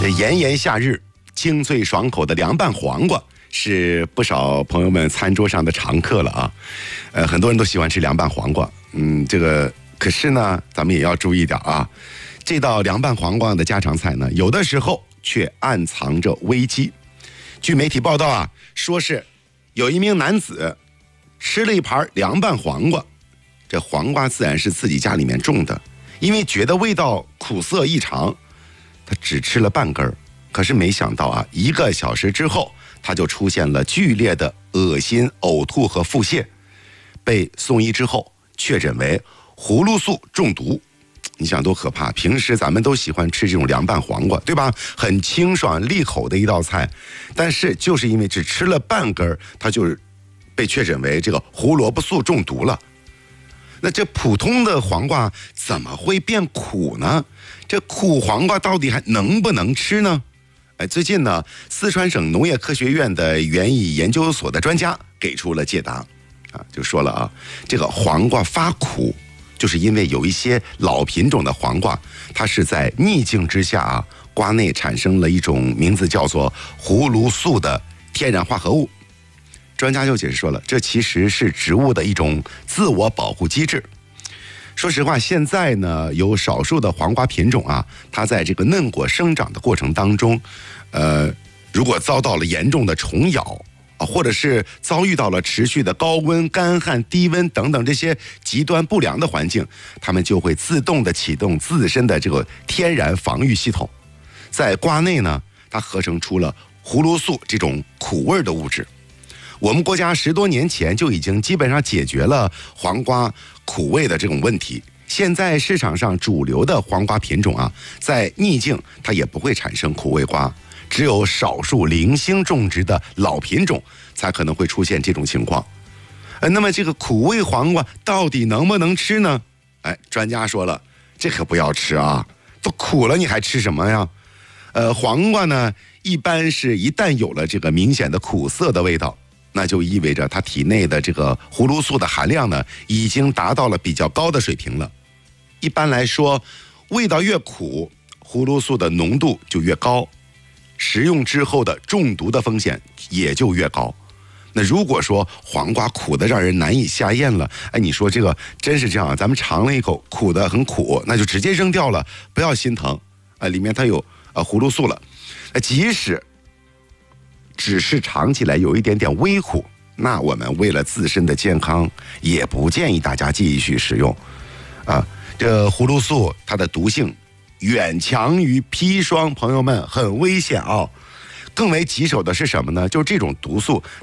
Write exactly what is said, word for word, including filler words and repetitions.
这炎炎夏日，清脆爽口的凉拌黄瓜是不少朋友们餐桌上的常客了啊。呃，很多人都喜欢吃凉拌黄瓜，嗯，这个可是呢，咱们也要注意点啊。这道凉拌黄瓜的家常菜呢，有的时候却暗藏着危机。据媒体报道啊，说是有一名男子吃了一盘凉拌黄瓜，这黄瓜自然是自己家里面种的，因为觉得味道苦涩异常，他只吃了半根，可是没想到啊，一个小时之后，他就出现了剧烈的恶心、呕吐和腹泻，被送医之后确诊为葫芦素中毒。你想多可怕！平时咱们都喜欢吃这种凉拌黄瓜，对吧？很清爽利口的一道菜，但是就是因为只吃了半根，他就是被确诊为这个胡萝卜素中毒了。那这普通的黄瓜怎么会变苦呢？这苦黄瓜到底还能不能吃呢？哎，最近呢，四川省农业科学院的园艺研究所的专家给出了解答，啊，就说了啊，这个黄瓜发苦，就是因为有一些老品种的黄瓜，它是在逆境之下啊，瓜内产生了一种名字叫做葫芦素的天然化合物。专家就解释说了，这其实是植物的一种自我保护机制。说实话，现在呢，有少数的黄瓜品种啊，它在这个嫩果生长的过程当中，呃，如果遭到了严重的虫咬啊，或者是遭遇到了持续的高温、干旱、低温等等这些极端不良的环境，它们就会自动的启动自身的这个天然防御系统，在瓜内呢，它合成出了葫芦素这种苦味的物质。我们国家十多年前就已经基本上解决了黄瓜苦味的这种问题。现在市场上主流的黄瓜品种啊，在逆境它也不会产生苦味瓜，只有少数零星种植的老品种才可能会出现这种情况。呃，那么这个苦味黄瓜到底能不能吃呢？哎，专家说了，这可不要吃啊，都苦了你还吃什么呀？呃，黄瓜呢，一般是一旦有了这个明显的苦涩的味道，那就意味着它体内的这个葫芦素的含量呢，已经达到了比较高的水平了。一般来说，味道越苦，葫芦素的浓度就越高，食用之后的中毒的风险也就越高。那如果说黄瓜苦的让人难以下咽了，哎，你说这个真是这样，咱们尝了一口苦的很苦，那就直接扔掉了，不要心疼，啊，里面它有呃葫芦素了。即使只是尝起来有一点点微苦，那我们为了自身的健康，也不建议大家继续食用。啊，这葫芦素它的毒性远强于砒霜，朋友们很危险啊。更为棘手的是什么呢？就是这种毒素